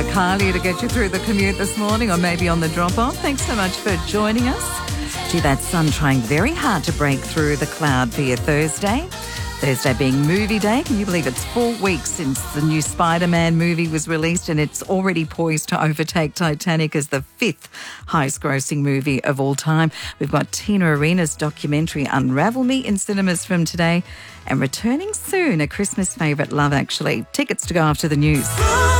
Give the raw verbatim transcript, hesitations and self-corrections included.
Kylie to get you through the commute this morning or maybe on the drop-off. Thanks so much for joining us. Gee, that sun trying very hard to break through the cloud for your Thursday. Thursday being movie day. Can you believe it's four weeks since the new Spider-Man movie was released and it's already poised to overtake Titanic as the fifth highest grossing movie of all time. We've got Tina Arena's documentary Unravel Me in cinemas from today and returning soon, a Christmas favourite, Love Actually. Tickets to go after the news.